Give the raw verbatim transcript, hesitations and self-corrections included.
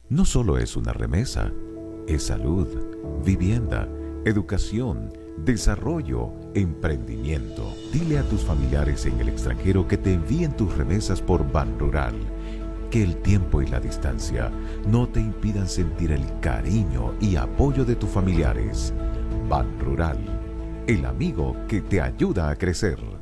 No solo es una remesa, es salud, vivienda, educación, desarrollo, emprendimiento. Dile a tus familiares en el extranjero que te envíen tus remesas por Banrural. Que el tiempo y la distancia no te impidan sentir el cariño y apoyo de tus familiares. Banrural, el amigo que te ayuda a crecer.